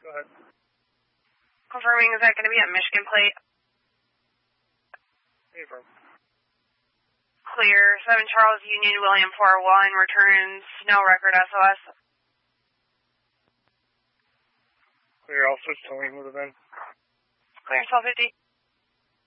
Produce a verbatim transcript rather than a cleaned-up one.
Go ahead. Confirming, is that going to be a Michigan plate? Confirm. Clear. seven Charles Union William four one returns no record S O S. Clear, I'll switch to lane with the V I N. Clear, twelve fifty.